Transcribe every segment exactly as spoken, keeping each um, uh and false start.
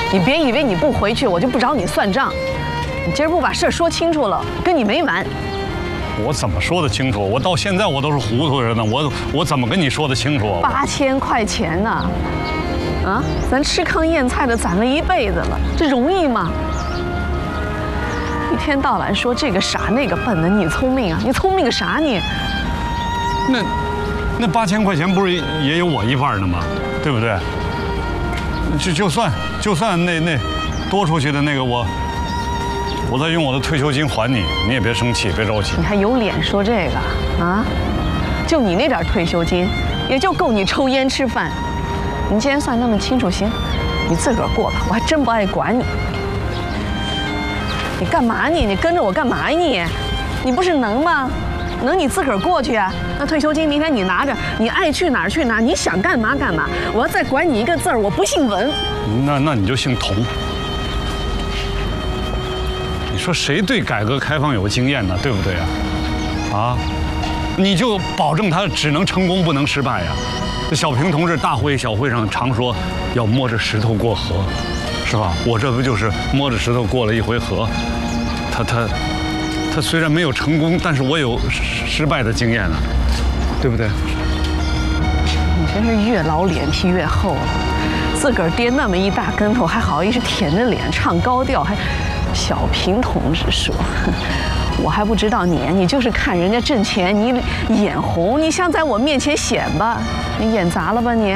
你别以为你不回去，我就不找你算账。你今儿不把事儿说清楚了，跟你没完。 我怎么说得清楚？我到现在我都是糊涂着呢，我我怎么跟你说得清楚？ 八千块钱呢？啊，咱吃糠咽菜的攒了一辈子了，这容易吗？一天到晚说这个傻那个笨的，你聪明啊？你聪明个啥你？ 那那八千块钱不是也有我一半呢吗？对不对？就就算就算那那多出去的那个我。我再用我的退休金还你，你也别生气，别着急。 你还有脸说这个啊？就你那点退休金，也就够你抽烟吃饭。你既然算那么清楚，行，你自个儿过吧，我还真不爱管你。你干嘛你？你跟着我干嘛你？你不是能吗？能你自个儿过去啊？那退休金明天你拿着，你爱去哪儿去哪儿，你想干嘛干嘛。我要再管你一个字儿，我不姓文。 那那你就姓童。你说谁对改革开放有经验呢？对不对呀？啊，你就保证他只能成功不能失败呀？这小平同志大会小会上常说要摸着石头过河，是吧？我这不就是摸着石头过了一回河？他他他虽然没有成功，但是我有失败的经验啊，对不对？ 你真是越老脸皮越厚了，自个儿跌那么一大跟头，还好意思舔着脸唱高调，还。小平同志说：“我还不知道你，你就是看人家挣钱，你眼红，你想在我面前显吧？你眼砸了吧你？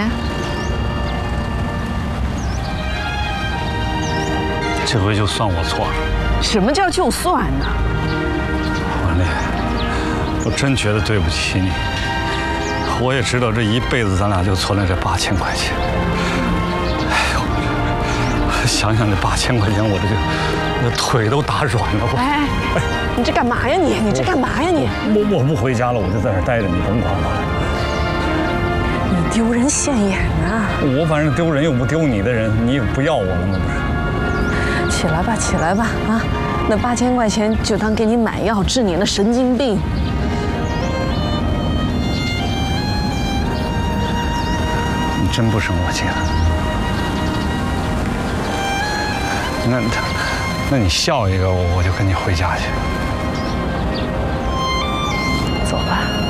这回就算我错了。 什么叫就算呢？ 王丽，我真觉得对不起你。我也知道这一辈子咱俩就存了这八千块钱。哎呦，想想这八千块钱，我这就……那腿都打软了，我。 哎，你这干嘛呀你？你这干嘛呀你？ 我我不回家了，我就在这儿待着，你甭管我。 你丢人现眼啊！ 我反正丢人又不丢你的人，你也不要我了吗？不是。起来吧，起来吧，啊！那八千块钱就当给你买药治你那神经病。 你真不生我气了？那他。那你笑一个，我就跟你回家去。 走吧。